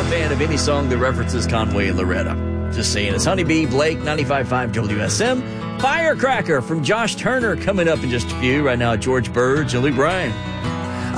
a fan of any song that references Conway and Loretta. Just saying. It's Honeybee, Blake, 95.5 WSM. Firecracker from Josh Turner coming up in just a few. Right now, George Burge and Luke Bryan.